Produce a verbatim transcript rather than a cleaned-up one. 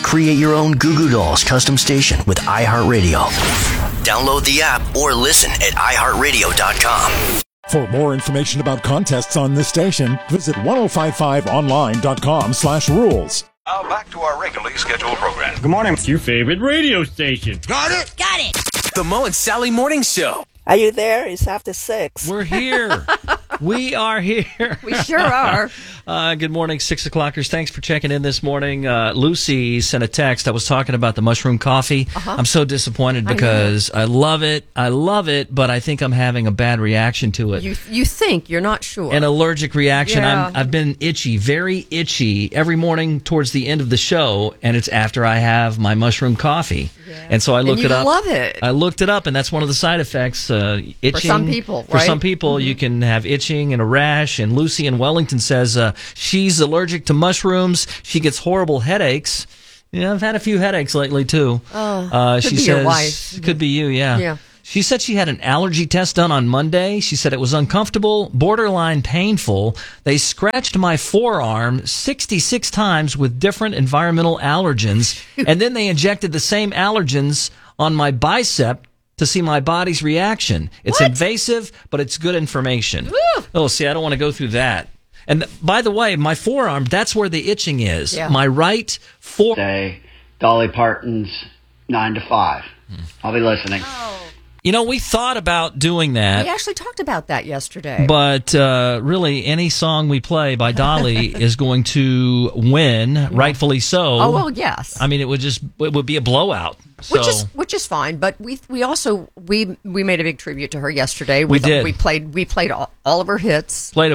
Create your own Goo Goo Dolls custom station with iHeartRadio. Download the app or listen at i heart radio dot com. For more information about contests on this station, visit ten fifty-five online dot com slash rules. Now back to our regularly scheduled program. Good morning. It's your favorite radio station. Got it? Got it. The Mo and Sally Morning Show. Are you there? It's after six. We're here. We are here. We sure are. uh, good morning, six o'clockers. Thanks for checking in this morning. Uh, Lucy sent a text. I was talking about the mushroom coffee. Uh-huh. I'm so disappointed because I, I love it. I love it, but I think I'm having a bad reaction to it. You you think, you're not sure. An allergic reaction. Yeah. I'm, I've been itchy, very itchy every morning towards the end of the show, and it's after I have my mushroom coffee. Yeah. And so I looked and you it up. love it. I looked it up, and that's one of the side effects. Uh, itching. For some people, For right? some people, mm-hmm. you can have itching and a rash. And Lucy in Wellington says uh, she's allergic to mushrooms. She gets horrible headaches. Yeah, I've had a few headaches lately too. Oh, uh, could she be says, your wife. Could be you, yeah. Yeah. She said she had an allergy test done on Monday. She said it was uncomfortable, borderline painful. They scratched my forearm sixty-six times with different environmental allergens, and then they injected the same allergens on my bicep to see my body's reaction. It's What? invasive, but it's good information. Woo! Oh, see, I don't want to go through that. And th- by the way, my forearm, that's where the itching is. Yeah. My right forearm. Say Dolly Parton's nine to five. I'll be listening. You know, we thought about doing that. We actually talked about that yesterday. But uh, really, any song we play by Dolly is going to win, yeah. rightfully so. Oh, well, yes. I mean, it would just it would be a blowout. So. Which is which is fine, but we we also we we made a big tribute to her yesterday. We with, did. We played we played all, all of her hits. Played